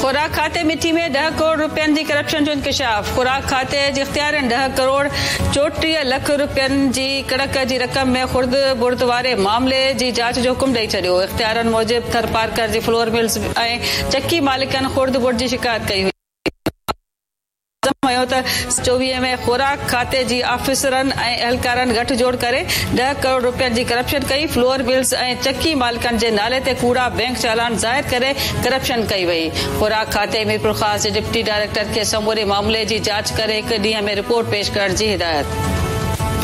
खुराक खाते मिठी में 10 करोड़ रुपयनि जी करप्शन जो इंकशाफ। खुराक खाते जे इख्तियारनि 10 करोड़ 34 लख रुपयनि जी कड़क जी रक़म में खुर्द बुर्द वारे मामले जी जांच जो हुकुम ॾेई छॾियो। इख्तियारनि मूजिब थर पार्कर जी फ्लोर मिल्स ऐं चकी मालिकनि खुर्द बुर्द जी शिकायत कई हुई। 24 में खुराक खाते जी ऑफिसरनि ऐं एहलकारनि गठजोड़ करे 10 करोड़ रुपयनि जी करप्शन कई। फ्लोर मिल्स ऐं चकी मालिकनि जे नाले ते कूड़ा बैंक चालान ज़ाहिर करे करप्शन कई वई। खुराक खाते मीरपुर ख़ास जे डिप्टी डायरेक्टर खे समूरे मामले जी जांच करे 1 ॾींहं में रिपोर्ट पेश करण जी हिदायत।